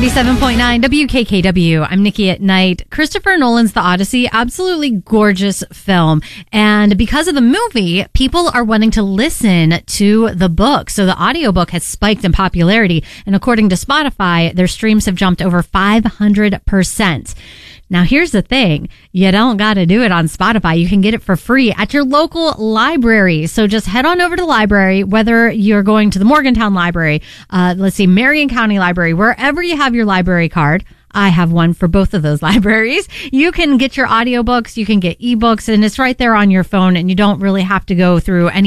97.9 WKKW. I'm Nikki at Night. Christopher Nolan's The Odyssey, absolutely gorgeous film. And because of the movie, people are wanting to listen to the book. So the audiobook has spiked in popularity. And according to Spotify, their streams have jumped over 500%. Now, here's the thing. You don't got to do it on Spotify. You can get it for free at your local library. So just head on over to the library, whether you're going to the Morgantown Library, Marion County Library, wherever you have your library card. I have one for both of those libraries. You can get your audiobooks, you can get ebooks, and it's right there on your phone, and you don't really have to go through any